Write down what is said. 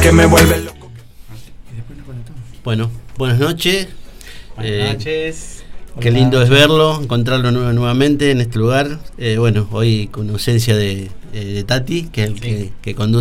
que me vuelve loco. Bueno, buenas noches. Buenas noches. Qué lindo es verlo, encontrarlo nuevamente en este lugar. Bueno, hoy con ausencia de Tati, que es el que conduce